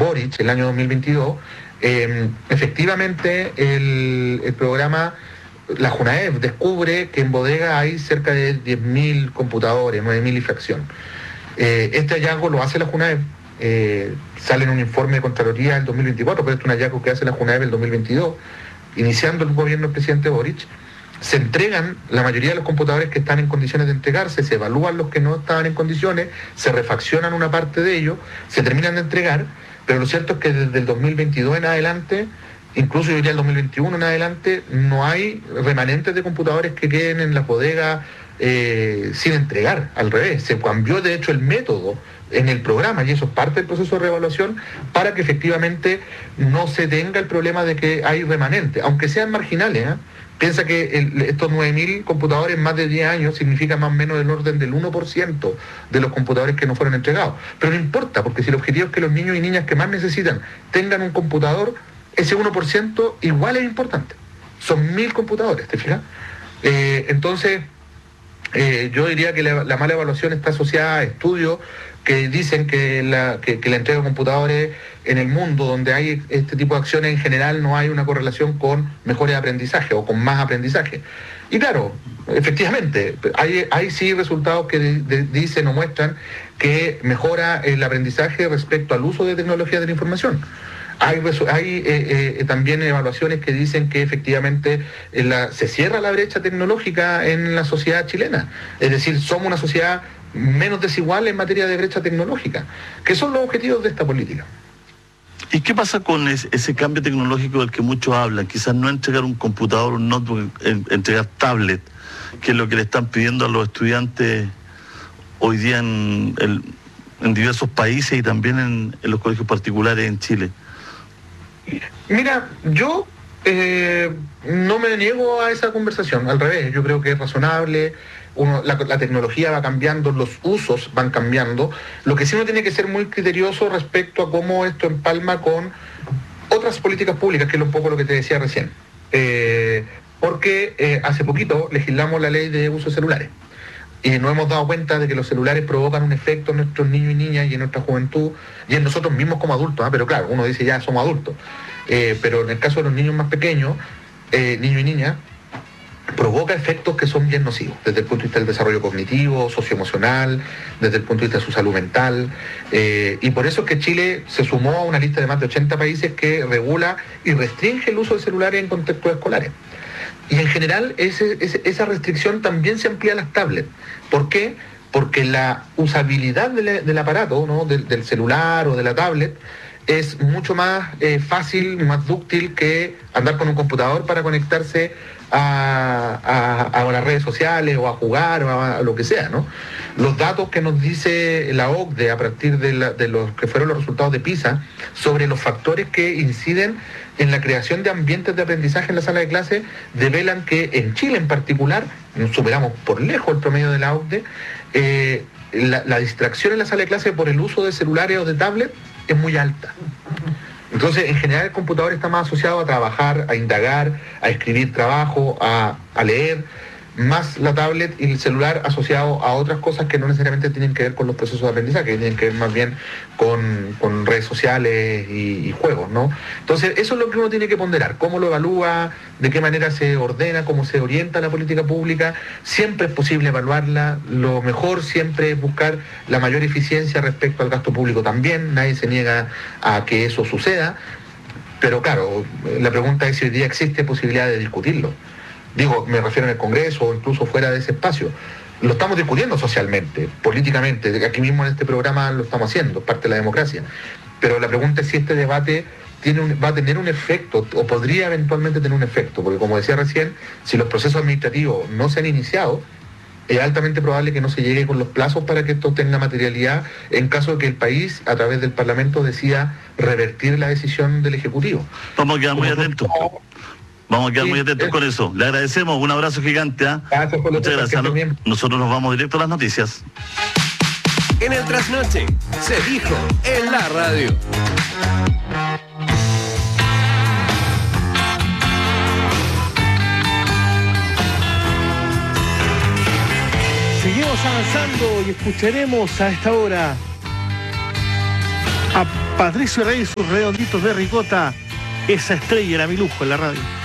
Boric, el año 2022, efectivamente el programa, la Junaev descubre que en bodega hay cerca de 10.000 computadores, 9.000 y fracción. Este hallazgo lo hace la Junaev, sale en un informe de Contraloría del 2024, pero este es un hallazgo que hace la Junaev el 2022, iniciando el gobierno del presidente Boric. Se entregan la mayoría de los computadores que están en condiciones de entregarse, se evalúan los que no estaban en condiciones, se refaccionan una parte de ellos, se terminan de entregar, pero lo cierto es que desde el 2022 en adelante, incluso yo diría el 2021 en adelante, no hay remanentes de computadores que queden en las bodegas sin entregar. Al revés, se cambió de hecho el método en el programa, y eso es parte del proceso de reevaluación para que efectivamente no se tenga el problema de que hay remanentes, aunque sean marginales. Piensa que estos 9.000 computadores en más de 10 años significa más o menos del orden del 1% de los computadores que no fueron entregados. Pero no importa, porque si el objetivo es que los niños y niñas que más necesitan tengan un computador, ese 1% igual es importante. Son 1.000 computadores, ¿te fijas? Entonces, yo diría que la mala evaluación está asociada a estudios que dicen que la entrega de computadores en el mundo donde hay este tipo de acciones en general no hay una correlación con mejores aprendizaje o con más aprendizaje. Y claro, efectivamente, hay sí resultados que dicen o muestran que mejora el aprendizaje respecto al uso de tecnologías de la información. Hay también evaluaciones que dicen que efectivamente se cierra la brecha tecnológica en la sociedad chilena. Es decir, somos una sociedad menos desigual en materia de brecha tecnológica, que son los objetivos de esta política. ¿Y qué pasa con ese cambio tecnológico del que muchos hablan? Quizás no entregar un computador, un notebook, entregar tablet, que es lo que le están pidiendo a los estudiantes hoy día en diversos países y también en los colegios particulares en Chile. Mira, yo no me niego a esa conversación, al revés, yo creo que es razonable. La tecnología va cambiando, los usos van cambiando. Lo que sí uno tiene que ser muy criterioso respecto a cómo esto empalma con otras políticas públicas, que es un poco lo que te decía recién. Porque hace poquito legislamos la ley de uso de celulares. Y nos hemos dado cuenta de que los celulares provocan un efecto en nuestros niños y niñas y en nuestra juventud y en nosotros mismos como adultos. Pero claro, uno dice ya somos adultos. Pero en el caso de los niños más pequeños, niños y niñas, provoca efectos que son bien nocivos, desde el punto de vista del desarrollo cognitivo, socioemocional, desde el punto de vista de su salud mental. Y por eso es que Chile se sumó a una lista de más de 80 países que regula y restringe el uso de celulares en contextos escolares. Y en general esa restricción también se amplía a las tablets. ¿Por qué? Porque la usabilidad del aparato, ¿no? del celular o de la tablet, es mucho más fácil, más dúctil que andar con un computador para conectarse a las redes sociales o a jugar o a lo que sea, ¿no? Los datos que nos dice la OCDE a partir de los que fueron los resultados de PISA sobre los factores que inciden en la creación de ambientes de aprendizaje en la sala de clase develan que en Chile en particular, superamos por lejos el promedio de la OCDE, la distracción en la sala de clase por el uso de celulares o de tablet es muy alta. Entonces, en general el computador está más asociado a trabajar, a indagar, a escribir trabajo, a leer, más la tablet y el celular asociado a otras cosas que no necesariamente tienen que ver con los procesos de aprendizaje, que tienen que ver más bien con redes sociales y juegos, ¿no? Entonces, eso es lo que uno tiene que ponderar, cómo lo evalúa, de qué manera se ordena, cómo se orienta la política pública. Siempre es posible evaluarla, lo mejor siempre es buscar la mayor eficiencia respecto al gasto público también, nadie se niega a que eso suceda, pero claro, la pregunta es si hoy día existe posibilidad de discutirlo. Digo, me refiero en el Congreso o incluso fuera de ese espacio. Lo estamos discutiendo socialmente, políticamente, aquí mismo en este programa lo estamos haciendo, es parte de la democracia. Pero la pregunta es si este debate va a tener un efecto, o podría eventualmente tener un efecto, porque como decía recién, si los procesos administrativos no se han iniciado, es altamente probable que no se llegue con los plazos para que esto tenga materialidad en caso de que el país, a través del Parlamento, decida revertir la decisión del Ejecutivo. Vamos a quedar muy atentos. Vamos a quedar muy atentos con eso. Le agradecemos, un abrazo gigante. Gracias por muchas gracias. Nosotros nos vamos directo a las noticias. En el Trasnoche se dijo en la radio. Seguimos avanzando y escucharemos a esta hora a Patricio Rey y sus redonditos de ricota. Esa estrella era mi lujo en la radio.